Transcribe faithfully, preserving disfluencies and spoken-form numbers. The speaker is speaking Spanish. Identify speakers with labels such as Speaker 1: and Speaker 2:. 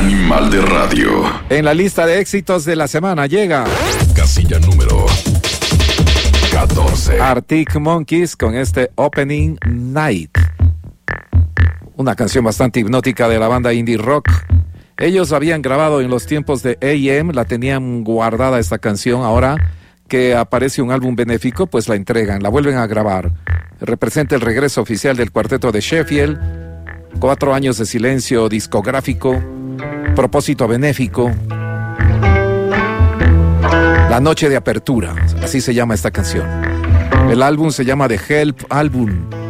Speaker 1: animal de radio.
Speaker 2: En la lista de éxitos de la semana llega
Speaker 1: casilla número catorce.
Speaker 2: Arctic Monkeys con este Opening Night. Una canción bastante hipnótica de la banda indie rock. Ellos habían grabado en los tiempos de A M, la tenían guardada esta canción. Ahora que aparece un álbum benéfico, pues la entregan, la vuelven a grabar. Representa el regreso oficial del cuarteto de Sheffield. Cuatro años de silencio discográfico, propósito benéfico. La noche de apertura, así se llama esta canción. El álbum se llama The Help Album.